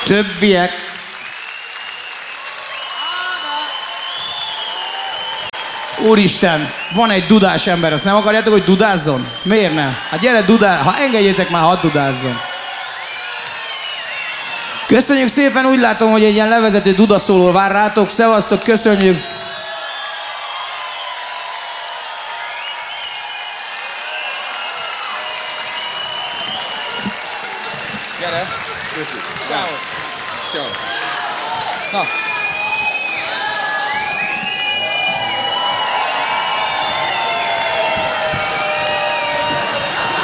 Többiek. Úristen, van egy dudás ember, azt nem akarjátok, hogy dudázzon? Miért nem? Hát gyere, ha engedjétek már, hadd dudázzon. Köszönjük szépen, úgy látom, hogy egy ilyen levezető dudaszóló vár rátok. Szevasztok, köszönjük! Gyere! Köszönjük! Ciao! Ciao! Na!